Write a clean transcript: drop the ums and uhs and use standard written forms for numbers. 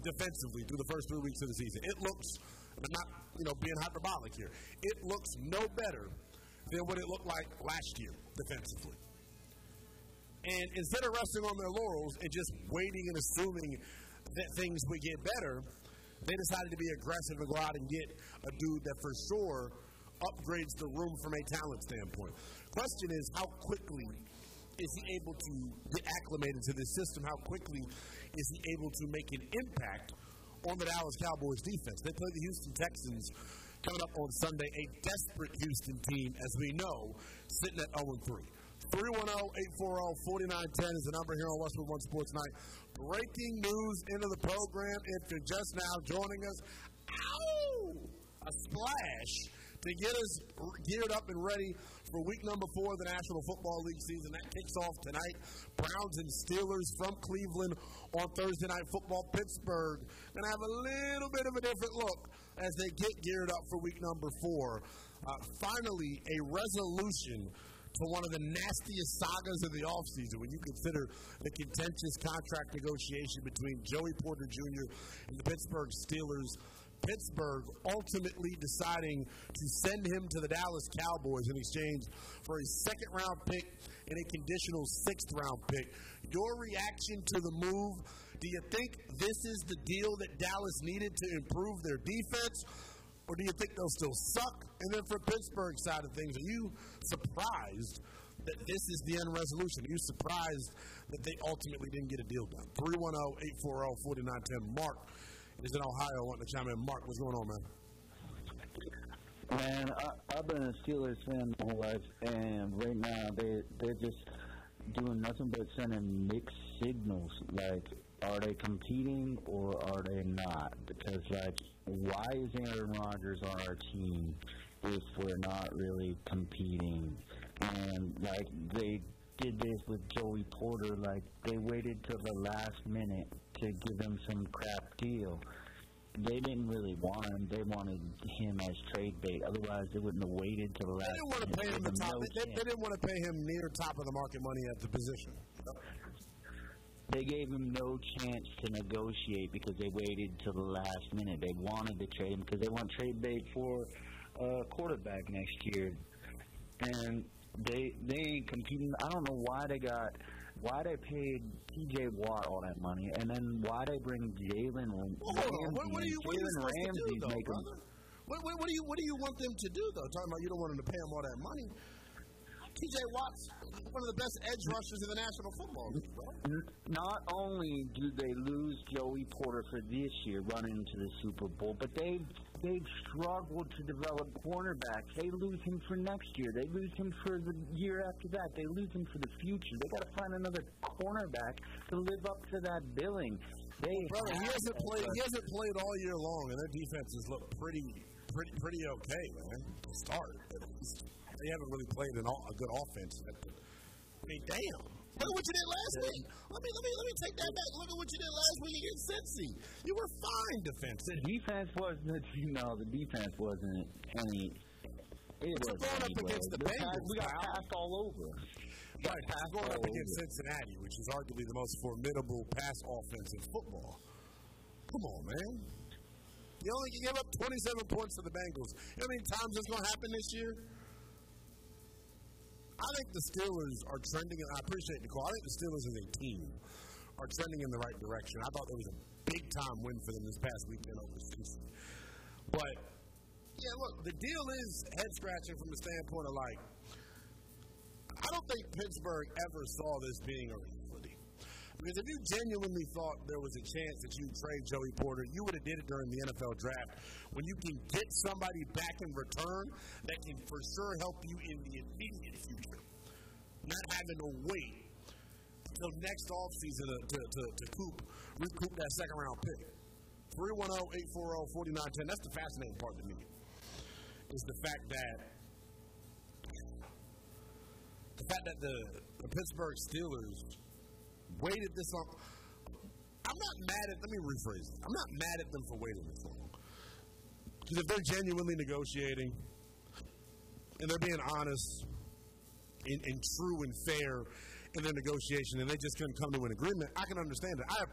defensively through the first 3 weeks of the season. It looks, and I'm not, being hyperbolic here, it looks no better than what it looked like last year defensively. And instead of resting on their laurels and just waiting and assuming that things would get better, they decided to be aggressive and go out and get a dude that for sure upgrades the room from a talent standpoint. Question is, how quickly is he able to get acclimated to this system? How quickly is he able to make an impact on the Dallas Cowboys defense? They play the Houston Texans coming up on Sunday, a desperate Houston team, as we know, sitting at 0-3. 310-840-4910 is the number here on Westwood One Sports Night. Breaking news into the program. If you're just now joining us, a splash to get us geared up and ready for week number 4 of the National Football League season. That kicks off tonight. Browns and Steelers from Cleveland on Thursday Night Football. Pittsburgh going to have a little bit of a different look as they get geared up for week number 4. Finally, a resolution to one of the nastiest sagas of the offseason when you consider the contentious contract negotiation between Joey Porter Jr. and the Pittsburgh Steelers. Pittsburgh ultimately deciding to send him to the Dallas Cowboys in exchange for a second-round pick and a conditional sixth-round pick. Your reaction to the move, do you think this is the deal that Dallas needed to improve their defense, or do you think they'll still suck? And then for Pittsburgh's side of things, are you surprised that this is the end resolution? Are you surprised that they ultimately didn't get a deal done? 310-840-4910. Mark is in Ohio wanting to chime in. Mark, what's going on, man? Man, I've been a Steelers fan my whole life, and right now they're just doing nothing but sending mixed signals. Like, are they competing or are they not? Because, like, why is Aaron Rodgers on our team if we're not really competing? And, like, they did this with Joey Porter. Like, they waited till the last minute to give him some crap deal. They didn't really want him. They wanted him as trade bait. Otherwise, they wouldn't have waited till the last minute. They didn't want to pay him near top of the market money at the position. They gave him no chance to negotiate because they waited till the last minute. They wanted to trade him because they want trade bait for a quarterback next year. And they ain't competing. I don't know why they paid T.J. Watt all that money, and then why they bring Jalen Ramsey. What do you want them to do, though? Talking about you don't want them to pay him all that money. T.J. Watt's one of the best edge rushers in the National Football League, bro. Not only do they lose Joey Porter for this year, running into the Super Bowl, but they've struggled to develop cornerbacks. They lose him for next year. They lose him for the year after that. They lose him for the future. They got to find another cornerback to live up to that billing. He hasn't played all year long, and their defenses look pretty okay, man. To start, at least. They haven't really played a good offense. I mean, damn. Look at what you did last week. Let me take that back. Look at what you did last week against Cincy. You were fine defensively. The defense wasn't any. It was going up against the Bengals. We got passed all over. Right, going up against Cincinnati, which is arguably the most formidable pass offense in football. Come on, man. You only gave up 27 points to the Bengals. You know how many times it's going to happen this year? I think the Steelers are trending, and I appreciate the call. I think the Steelers as a team are trending in the right direction. I thought there was a big-time win for them this past weekend over Cincy. But, yeah, look, the deal is head-scratching from the standpoint of, like, I don't think Pittsburgh ever saw this being a reality. Because if you genuinely thought there was a chance that you'd trade Joey Porter, you would have did it during the NFL draft. When you can get somebody back in return that can for sure help you in the immediate future, not having to wait until next offseason to recoup that second-round pick. 310-840-4910. That's the fascinating part to me, is the fact that the Pittsburgh Steelers waited this long. Let me rephrase it. I'm not mad at them for waiting this long. Because if they're genuinely negotiating and they're being honest and true and fair in their negotiation and they just couldn't come to an agreement, I can understand it. I